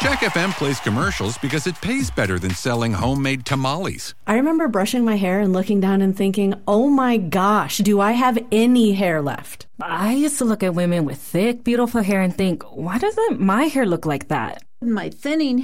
Jack FM plays commercials because it pays better than selling homemade tamales. I remember brushing my hair and looking down and thinking, oh my gosh, do I have any hair left? I used to look at women with thick, beautiful hair and think, why doesn't my hair look like that? My thinning